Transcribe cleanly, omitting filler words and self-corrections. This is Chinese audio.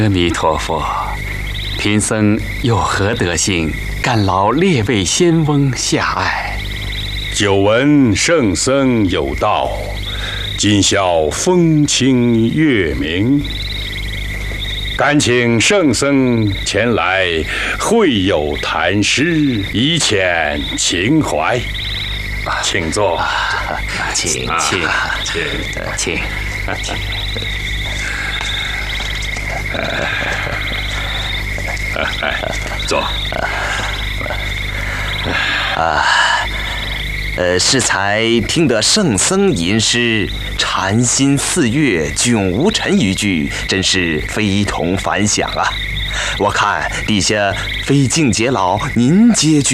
阿弥陀佛，贫僧有何德行，敢劳列位仙翁下爱？ 久闻圣僧有道，今宵风清月明，敢请圣僧前来会友谈诗，以遣情怀。请坐。 请。 坐。 适才听得圣僧吟诗“禅心似月，迥无尘”一句，真是非同凡响啊！我看地下非静姐老您接句。